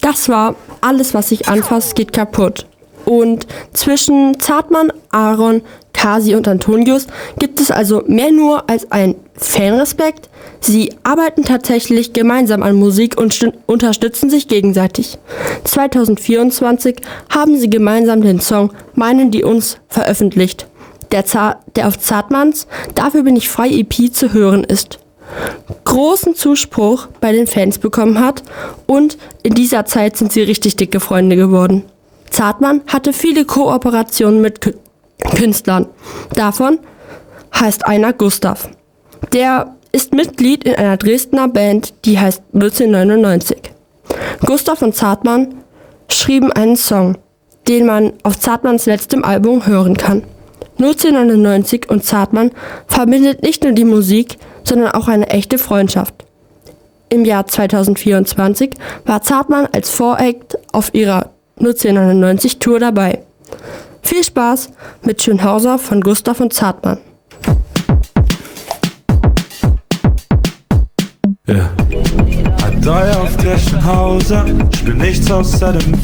Das war Alles, was sich anfasst, geht kaputt. Und zwischen Zartmann, Aaron, Kasi und Antonius gibt es also mehr nur als ein Fanrespekt. Sie arbeiten tatsächlich gemeinsam an Musik und unterstützen sich gegenseitig. 2024 haben sie gemeinsam den Song Meinen die uns veröffentlicht, der auf Zartmanns Dafür bin ich frei EP zu hören ist. Großen Zuspruch bei den Fans bekommen hat und in dieser Zeit sind sie richtig dicke Freunde geworden. Zartmann hatte viele Kooperationen mit Künstlern. Davon heißt einer Gustav. Der ist Mitglied in einer Dresdner Band, die heißt 1999. Gustav und Zartmann schrieben einen Song, den man auf Zartmanns letztem Album hören kann. 1999 und Zartmann verbindet nicht nur die Musik, sondern auch eine echte Freundschaft. Im Jahr 2024 war Zartmann als Voract auf ihrer 1999 Tour dabei. Viel Spaß mit Schönhauser von Gustav und Zartmann. Yeah. Adei auf der Schönhauser, ich bin nichts außer dem